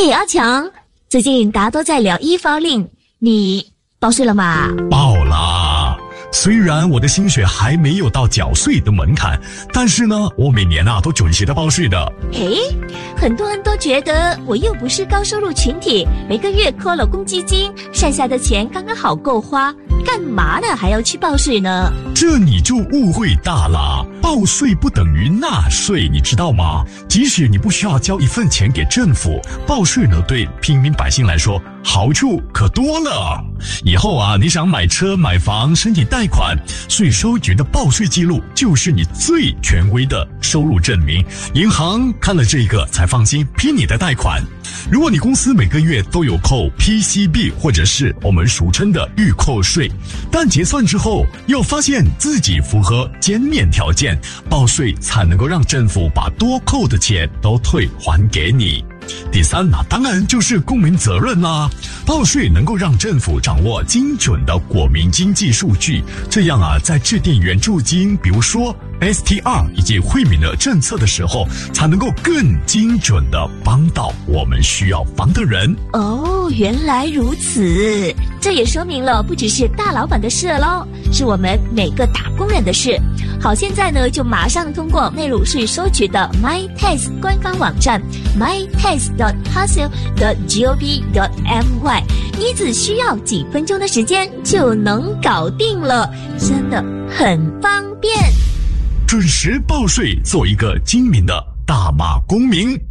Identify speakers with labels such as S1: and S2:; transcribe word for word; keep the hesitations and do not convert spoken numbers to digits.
S1: 嘿，阿强，最近大家都在聊一方令，你报税了吗？
S2: 报啦。虽然我的薪水还没有到缴税的门槛，但是呢，我每年啊都准时的报税的。
S1: 嘿，很多人都觉得我又不是高收入群体，每个月扣了公积金，剩下的钱刚刚好够花，干嘛呢还要去报税呢？
S2: 这你就误会大了，报税不等于纳税，你知道吗？即使你不需要交一份钱给政府，报税呢对平民百姓来说好处可多了。以后啊，你想买车买房申请贷款，税收局的报税记录就是你最权威的收入证明，银行看了这个才放心批你的贷款。如果你公司每个月都有扣 P C B 或者是我们俗称的预扣税，但结算之后又发现自己符合减免条件，报税才能够让政府把多扣的钱都退还给你。第三呢，当然就是公民责任啦。报税能够让政府掌握精准的国民经济数据，这样啊，在制定援助金，比如说 S T R 以及惠民的政策的时候，才能够更精准的帮到我们需要帮的人。
S1: 哦，原来如此，这也说明了不只是大老板的事咯，是我们每个打工人的事。好，现在呢，就马上通过内陆税收局的 MyTax 官方网站 my tax dot h a s l dot gov dot my， 你只需要几分钟的时间就能搞定了，真的很方便。
S2: 准时报税，做一个精明的大马公民。